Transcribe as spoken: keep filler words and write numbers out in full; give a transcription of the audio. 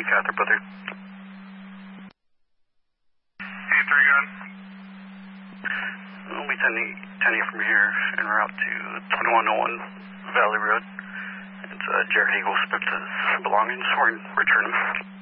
Catherine Butler. Hey, three gun. We'll be ten eight from here en route to twenty-one oh one Valley Road. It's uh, Jared Eagle, spoke to his belongings. We're returning.